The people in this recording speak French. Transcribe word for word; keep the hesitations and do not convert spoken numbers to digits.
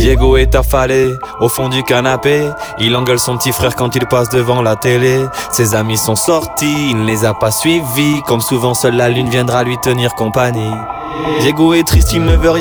Diego est affalé au fond du canapé. Il engueule son petit frère quand il passe devant la télé. Ses amis sont sortis, il ne les a pas suivis. Comme souvent seule la lune viendra lui tenir compagnie. Diego est triste, il ne veut rien